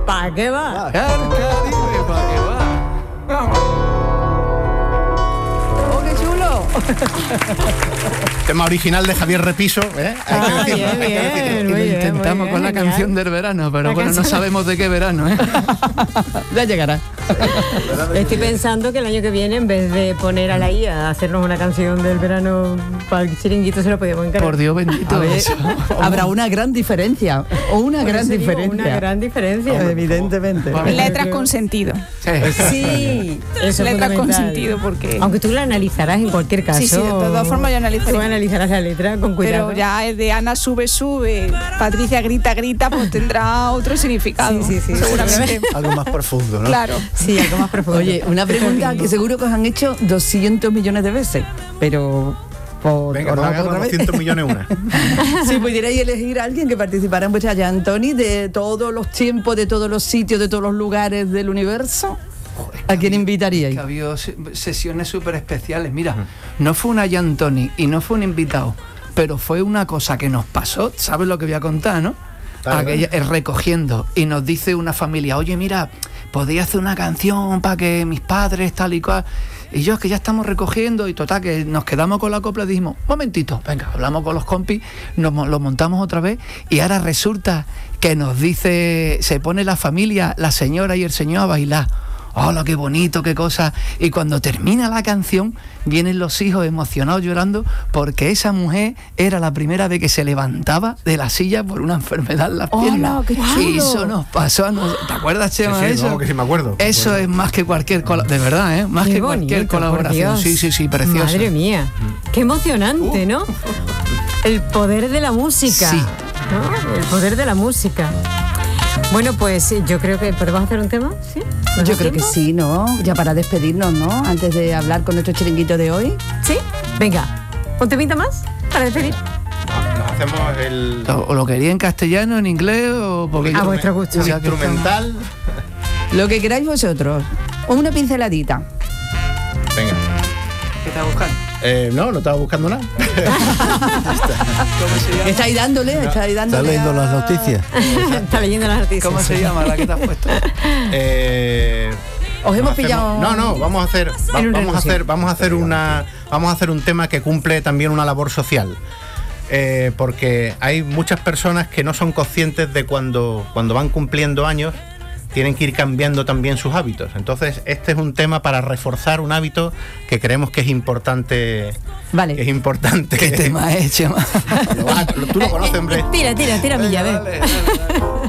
¿Para qué va? El Caribe, ¿para qué va? Vamos. ¡Oh, qué chulo! Tema original de Javier Repiso, ¿eh? Hay que decirlo, bien, hay que decirlo. bien. Y Muy lo bien, intentamos muy con la bien, canción genial. del verano, pero La bueno, no canción- sabemos de qué verano, ¿eh? Ya llegará. Estoy pensando que el año que viene, en vez de poner a la IA a hacernos una canción del verano para el chiringuito, se lo podíamos encargar. Por Dios bendito. A ver, eso. habrá una gran diferencia. O una Por gran eso digo, diferencia. Una gran diferencia. Evidentemente. Vamos. Letras con sentido. Sí. Sí. Eso es Letras con fundamental. sentido, porque... Aunque tú la analizarás en cualquier caso. Sí, sí, de todas formas yo analizaré. Tú analizarás la letra con cuidado. Pero ya es de Ana sube, sube, Patricia grita, grita, pues tendrá otro significado. Sí, sí, sí, seguramente. Algo más profundo, ¿no? Claro. Sí, algo más profundo. Oye, una pregunta que seguro que os han hecho 200 millones de veces, pero... Venga, pues hagamos 200 millones una. Si pudierais elegir a alguien que participara en vuestra Aya Antoni de todos los tiempos, de todos los sitios, de todos los lugares del universo, ¿a quién invitaríais? Que había sesiones súper especiales. Mira, no fue una Yantoni y no fue un invitado, pero fue una cosa que nos pasó. ¿Sabes lo que voy a contar, no? Claro. Aquella, recogiendo, y nos dice una familia, oye, mira, podría hacer una canción para que mis padres, tal y cual. Y yo, es que ya estamos recogiendo, y total, que nos quedamos con la copla y dijimos, momentito, venga, hablamos con los compis, lo montamos otra vez, y ahora resulta que nos dice, se pone la familia, la señora y el señor a bailar. ¡Hola, qué bonito, qué cosa! Y cuando termina la canción, vienen los hijos emocionados llorando porque esa mujer era la primera vez que se levantaba de la silla por una enfermedad en las ¡Hola, piernas. qué chulo! Y eso nos pasó a nosotros. ¿Te acuerdas, Chema, Sí, de eso? no, que sí me acuerdo. Eso es más que cualquier de verdad, ¿eh? Más Qué que bonito, cualquier por colaboración. Dios. Sí, precioso. Madre mía, qué emocionante, ¿no? El poder de la música. Sí. ¿No? El poder de la música. Bueno, pues yo creo que podemos hacer un tema, ¿sí? ¿Nos Yo da creo que tiempo? sí, ¿no? Ya para despedirnos, ¿no? Antes de hablar con nuestro chiringuito de hoy. ¿Sí? Venga, ¿un temita más para despedir? Nos hacemos el ¿O lo quería en castellano, en inglés o porque A vuestro gusto. un Ya que instrumental. Lo que queráis vosotros. O una pinceladita. Venga. ¿Qué estás buscando? No estaba buscando nada. ¿Cómo se llama? Estáis dándole. ¿Estás leyendo las noticias? Está leyendo las noticias. ¿Cómo se llama la que te has puesto? Os hemos Hacemos- pillado. No, vamos a hacer, En una emoción. vamos a hacer un tema que cumple también una labor social. Porque hay muchas personas que no son conscientes de cuando van cumpliendo años tienen que ir cambiando también sus hábitos. Entonces, este es un tema para reforzar un hábito que creemos que es importante. Vale. Que es importante. ¿Qué tema es, Chema? Tú lo conoces, hombre. Tira, milla, a ver. Dale.